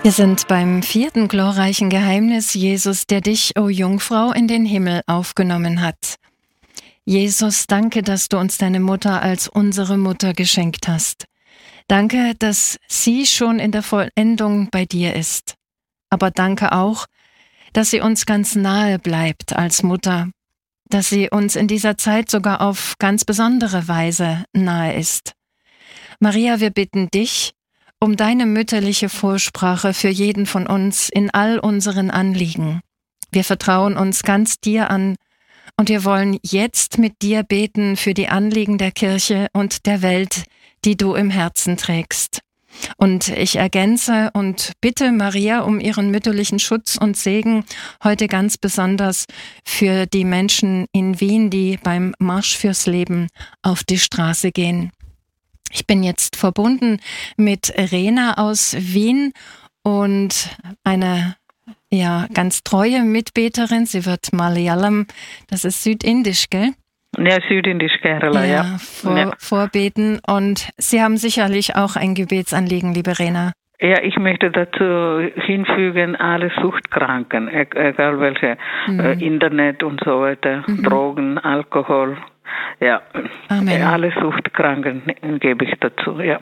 Wir sind beim 4. glorreichen Geheimnis Jesus, der dich, o Jungfrau, in den Himmel aufgenommen hat. Jesus, danke, dass du uns deine Mutter als unsere Mutter geschenkt hast. Danke, dass sie schon in der Vollendung bei dir ist. Aber danke auch, dass sie uns ganz nahe bleibt als Mutter, dass sie uns in dieser Zeit sogar auf ganz besondere Weise nahe ist. Maria, wir bitten dich um deine mütterliche Vorsprache für jeden von uns in all unseren Anliegen. Wir vertrauen uns ganz dir an und wir wollen jetzt mit dir beten für die Anliegen der Kirche und der Welt, die du im Herzen trägst. Und ich ergänze und bitte Maria um ihren mütterlichen Schutz und Segen, heute ganz besonders für die Menschen in Wien, die beim Marsch fürs Leben auf die Straße gehen. Ich bin jetzt verbunden mit Rena aus Wien und eine ganz treue Mitbeterin. Sie wird Malayalam, das ist südindisch, gell? Ja, südindisch, Kerala, ja. Vorbeten. Und Sie haben sicherlich auch ein Gebetsanliegen, liebe Rena. Ja, ich möchte dazu hinfügen, alle Suchtkranken, egal welche, Internet und so weiter, Drogen, Alkohol. Ja, Amen. Alle Suchtkranken gebe ich dazu, ja.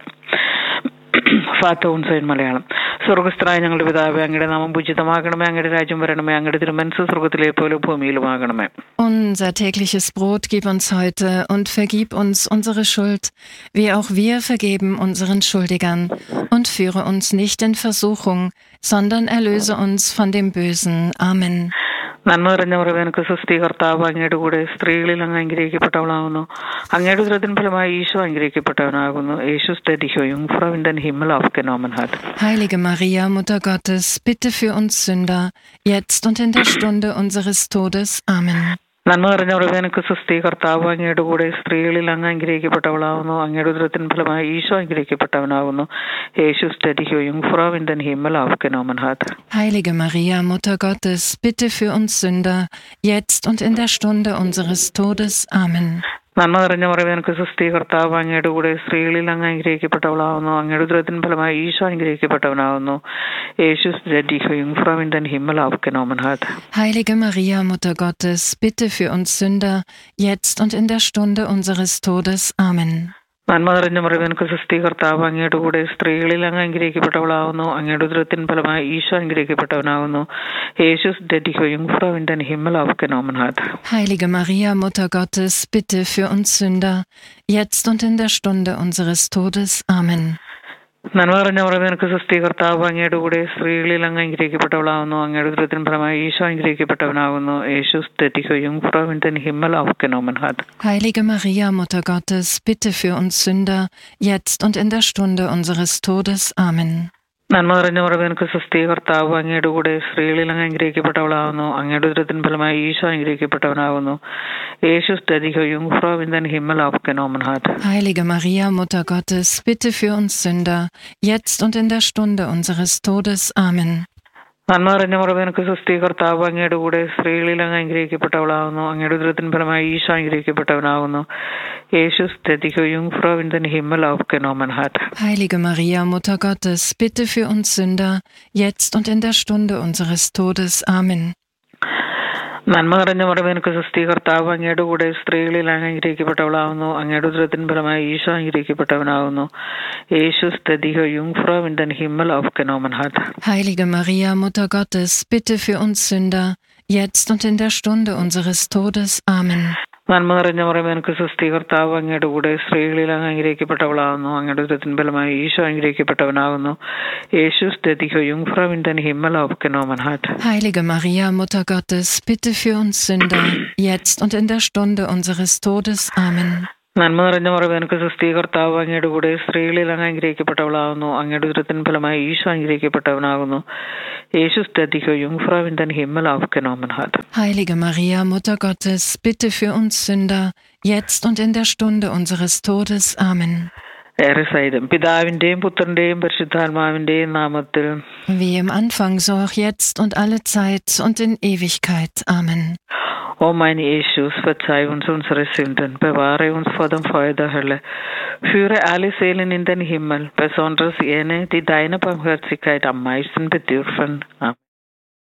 Vater unser in Malayalam. സ്വർഗസ്ഥനായ ഞങ്ങളുടെ പിതാവേ, അങ്ങയുടെ നാമം പൂജിതമാകണമേ, അങ്ങയുടെ രാജ്യം വരണമേ, അങ്ങയുടെ തിരുമനസ്സ് സ്വർഗത്തിലെ പോലെ ഭൂമിയിലുമാകണമേ. Unser tägliches Brot gib uns heute und vergib uns unsere Schuld, wie auch wir vergeben unseren Schuldigern. Und führe uns nicht in Versuchung, sondern erlöse uns von dem Bösen. Amen. നന്മ നിറഞ്ഞവരെ എനിക്ക് സ്വസ്തി, കർത്താവ് അങ്ങയുടെ കൂടെ സ്ത്രീകളിൽ അങ്ങ് അനുഗ്രഹിക്കപ്പെട്ടവളാകുന്നു. അങ്ങയുടെ ഉദരത്തിൻ ഫലമായി ഈശോ അനുഗ്രഹിക്കപ്പെട്ടവനാകുന്നു. യേശു സ്തുതിക്കോ Jungfrau in den Himmel aufgenommen hat. Heilige Maria, Mutter Gottes, bitte für uns Sünder, jetzt und in der Stunde unseres Todes. Amen. നന്മ നിറഞ്ഞവരെ എനിക്ക് സ്വസ്തി, കർത്താവ് അങ്ങയുടെ കൂടെ സ്ത്രീകളിൽ അങ്ങ് അനുഗ്രഹിക്കപ്പെട്ടവളാകുന്നു. അങ്ങയുടെ ഉദരത്തിൻ ഫലമായി ഈശോ അനുഗ്രഹിക്കപ്പെട്ടവനാകുന്നു. യേശു സ്തുതിക്കോ Jungfrau in den Himmel aufgenommen hat. Heilige Maria, Mutter Gottes, bitte für uns Sünder, jetzt und in der Stunde unseres Todes. Amen. നന്മ നിറഞ്ഞവരെ എനിക്ക് സ്വസ്തി, കർത്താവ് അങ്ങയുടെ കൂടെ സ്ത്രീകളിൽ അങ്ങ് അനുഗ്രഹിക്കപ്പെട്ടവളാകുന്നു. അങ്ങയുടെ ഉദരത്തിൻ ഫലമായി ഈശോ അനുഗ്രഹിക്കപ്പെട്ടവനാകുന്നു. യേശു സ്തുതിക്കോ Jungfrau in den Himmel aufgenommen hat. Heilige Maria, Mutter Gottes, bitte für uns Sünder, jetzt und in der Stunde unseres Todes. Amen. നന്മ നിറഞ്ഞവരെ എനിക്ക് സ്വസ്തി, കർത്താവ് അങ്ങയുടെ കൂടെ സ്ത്രീകളിൽ അങ്ങ് അനുഗ്രഹിക്കപ്പെട്ടവളാകുന്നു. അങ്ങയുടെ ഉദരത്തിൻ ഫലമായി ഈശോ അനുഗ്രഹിക്കപ്പെട്ടവനാകുന്നു. യേശു സ്തുതിക്കോ Jungfrau in den Himmel aufgenommen hat. Heilige Maria, Mutter Gottes, bitte für uns Sünder, jetzt und in der Stunde unseres Todes. Amen. നന്മ നിറഞ്ഞവരെ എനിക്ക് സ്വസ്തി, കർത്താവ് അങ്ങയുടെ കൂടെ സ്ത്രീകളിൽ അങ്ങ് അനുഗ്രഹിക്കപ്പെട്ടവളാകുന്നു. അങ്ങയുടെ ഉദരത്തിൻ ഫലമായി ഈശോ അനുഗ്രഹിക്കപ്പെട്ടവനാകുന്നു. യേശു സ്തുതിക്കോ Jungfrau in den Himmel aufgenommen hat. Heilige Maria, Mutter Gottes, bitte für uns Sünder, jetzt und in der Stunde unseres Todes. Amen. നന്മ നിറഞ്ഞവരെ എനിക്ക് സ്വസ്തി, കർത്താവ് അങ്ങയുടെ കൂടെ സ്ത്രീകളിൽ അങ്ങ് അനുഗ്രഹിക്കപ്പെട്ടവളാകുന്നു. അങ്ങയുടെ ഉദരത്തിൻ ഫലമായി ഈശോ അനുഗ്രഹിക്കപ്പെട്ടവനാകുന്നു. യേശു സ്തുതിക്കോ Jungfrau in den Himmel aufgenommen hat. Heilige Maria, Mutter Gottes, bitte für uns Sünder, jetzt und in der Stunde unseres Todes. Amen. നന്മ നിറഞ്ഞവരെ എനിക്ക് സ്വസ്തി, കർത്താവ് അങ്ങയുടെ കൂടെ സ്ത്രീകളിൽ അങ്ങ് അനുഗ്രഹിക്കപ്പെട്ടവളാകുന്നു. അങ്ങയുടെ ഉദരത്തിൻ ഫലമായി ഈശോ അനുഗ്രഹിക്കപ്പെട്ടവനാകുന്നു. യേശു സ്തുതിക്കോ Jungfrau in den Himmel aufgenommen hat. Heilige Maria, Mutter Gottes, bitte für uns Sünder, jetzt und in der Stunde unseres Todes. Amen. നന്മ നിറഞ്ഞവരെ എനിക്ക് സ്വസ്തി, കർത്താവ് അങ്ങയുടെ കൂടെ സ്ത്രീകളിൽ അങ്ങ് അനുഗ്രഹിക്കപ്പെട്ടവളാകുന്നു. അങ്ങയുടെ ഉദരത്തിൻ ഫലമായി ഈശോ അനുഗ്രഹിക്കപ്പെട്ടവനാകുന്നു. യേശു സ്തുതിക്കോ Jungfrau in den Himmel aufgenommen hat. Heilige Maria, Mutter Gottes, bitte für uns Sünder, jetzt und in der Stunde unseres Todes. Amen. നന്മ നിറഞ്ഞവരെ എനിക്ക് സ്വസ്തി, കർത്താവ് അങ്ങയുടെ കൂടെ സ്ത്രീകളിൽ അങ്ങ് അനുഗ്രഹിക്കപ്പെട്ടവളാകുന്നു. അങ്ങയുടെ ഉദരത്തിൻ ഫലമായി ഈശോ അനുഗ്രഹിക്കപ്പെട്ടവനാകുന്നു. യേശു സ്തുതിക്കോ Jungfrau in den Himmel aufgenommen hat. Heilige Maria, Mutter Gottes, bitte für uns Sünder, jetzt und in der Stunde unseres Todes. Amen. നന്മ നിറഞ്ഞവരെ എനിക്ക് സ്വസ്തി, കർത്താവ് അങ്ങയുടെ കൂടെ സ്ത്രീകളിൽ അങ്ങ് അനുഗ്രഹിക്കപ്പെട്ടവളാകുന്നു. അങ്ങയുടെ ഉദരത്തിൻ ഫലമായി ഈശോ അനുഗ്രഹിക്കപ്പെട്ടവനാകുന്നു. യേശു സ്തുതിക്കോ Jungfrau in den Himmel aufgenommen hat. Heilige Maria, Mutter Gottes, bitte für uns Sünder, jetzt und in der Stunde unseres Todes. Amen. ഏറെ സഹിതം പിതാവിന്റെയും പുത്രന്റെയും പരിശുദ്ധാത്മാവിന്റെയും നാമത്തിൽ. Wie im Anfang, so auch jetzt und alle Zeit und in Ewigkeit. Amen. O mein Jesus, verzeih uns unsere Sünden, bewahre uns vor dem Feuer der Hölle, führe alle Seelen in den Himmel, besonders jene, die deiner Barmherzigkeit am meisten bedürfen. Amen.